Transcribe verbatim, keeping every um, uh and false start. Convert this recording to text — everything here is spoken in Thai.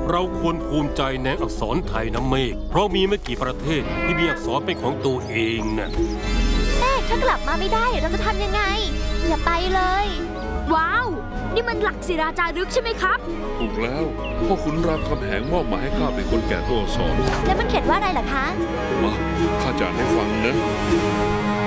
เราควรภูมิใจในอักษรไทยนะเมฆเพราะมีไม่กี่ประเทศที่มีอักษรเป็นของตัวเองนะเมฆถ้ากลับมาไม่ได้เราจะทำยังไงอย่าไปเลยว้าวนี่มันหลักศิราจารึกใช่ไหมครับถูกแล้วพ่อขุนรามคำแหงมอบหมายให้ข้าเป็นคนแก่ตัวอักษรแล้วมันเขียนว่าอะไรล่ะคะมาข้าจะอ่านให้ฟังนะ